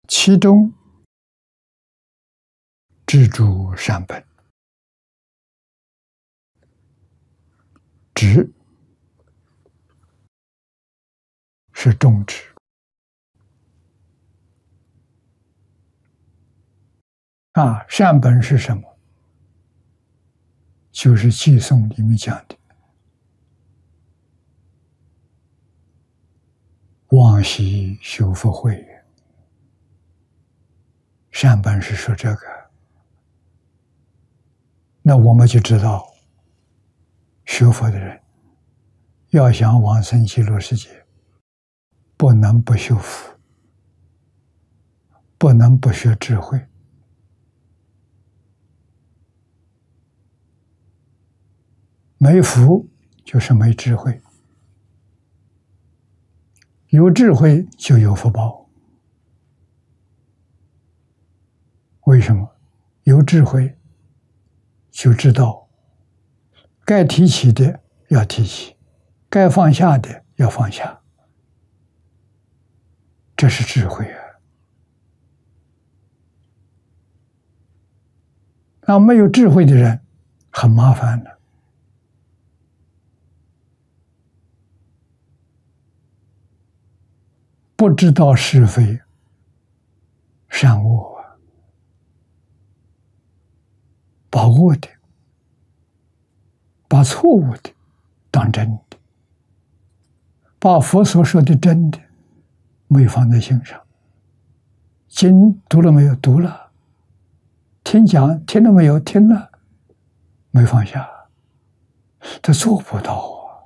其中知诸善本，知是种植。善本是什么？就是偈颂里面讲的往昔修福慧。善本是说这个，那我们就知道，学佛的人要想往生极乐世界，不能不修福，不能不学智慧。没福就是没智慧，有智慧就有福报。为什么？有智慧就知道该提起的要提起，该放下的要放下，这是智慧啊。那没有智慧的人很麻烦的，不知道是非善恶，把恶的、把错误的当真的，把佛所说的真的没放在心上。经读了没有？读了。听讲听了没有？听了，没放下，他做不到啊。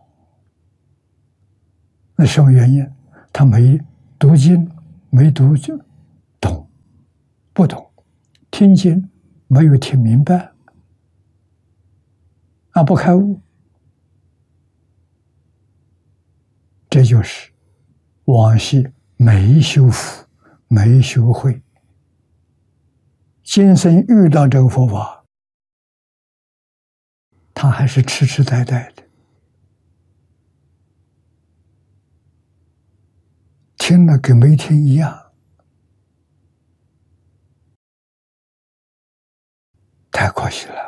那什么原因？他没读经，没读就懂，不懂；听经没有听明白，不开悟。这就是往昔没修福，没修慧，今生遇到这个佛法，他还是痴痴呆呆的，听了跟没听一样，太可惜了。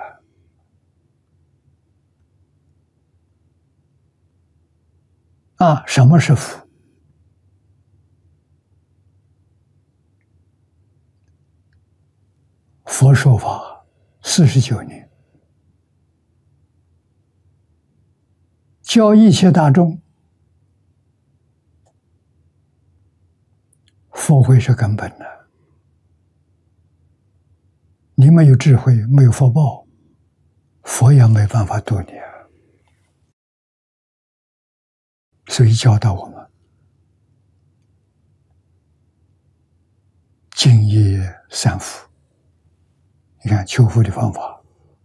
什么是福？佛说法49年，教一切大众，佛慧是根本的。你没有智慧，没有福报，佛也没办法度你啊。所以教导我们敬业三福。你看求福的方法，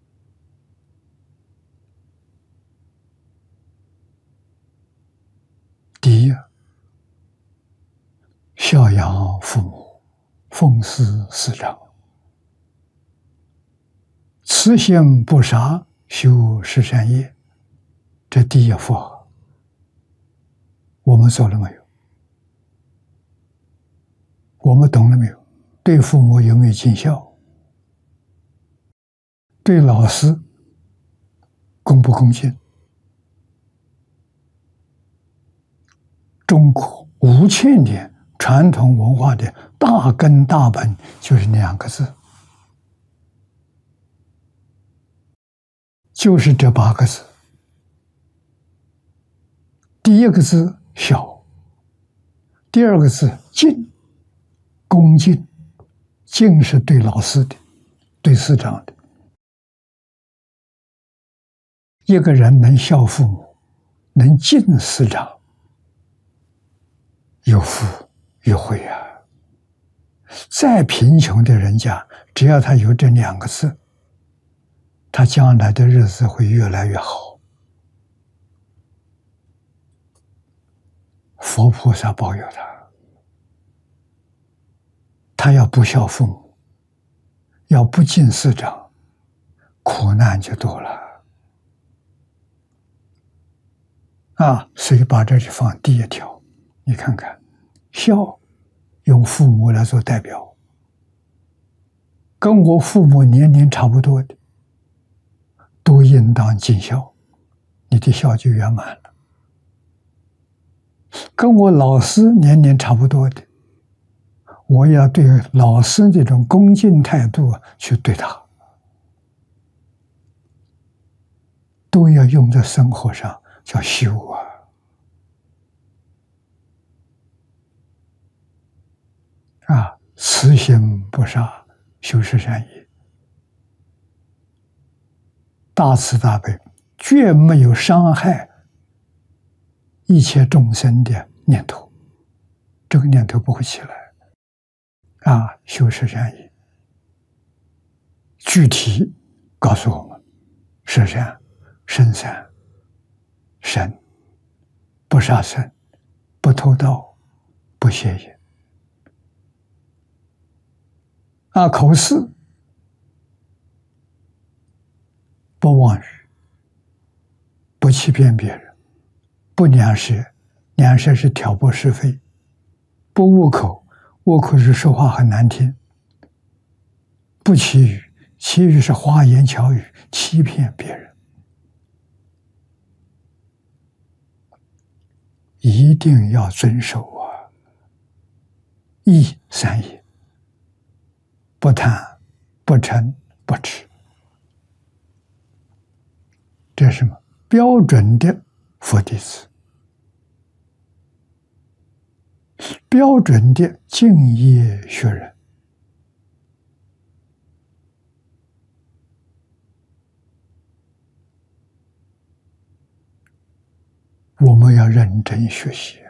第一，孝养父母，奉事师长，慈心不杀，修十善业，这第一福。我们做了没有？我们懂了没有？对父母有没有尽孝？对老师恭不恭敬？中国5000年传统文化的大根大本就是2个字，就是这8个字。第一个字孝，第二个字敬，恭敬。敬是对老师的，对师长的。一个人能孝父母，能敬师长，有福有慧啊。再贫穷的人家，只要他有这2个字，他将来的日子会越来越好。佛菩萨保佑他，他要不孝父母，要不敬师长，苦难就多了。所以把这就放第一条。你看看，孝用父母来做代表，跟我父母年龄差不多的，都应当尽孝，你的孝就圆满了。跟我老师年龄差不多的，我要对老师这种恭敬态度去对他，都要用在生活上，叫修慈心不杀，修持善业，大慈大悲，绝没有伤害一切众生的念头，这个念头不会起来。修持善业，具体告诉我们：舍善、生善、身，不杀生，不偷盗，不邪淫。口四，不妄语，不欺骗别人，不两舌，两舌是挑拨是非，不误口，误口是说话很难听，不绮语，绮语是花言巧语，欺骗别人。一定要遵守义三业，不贪，不嗔，不痴。这是什么？标准的佛弟子，标准的敬业学人。我们要认真学习。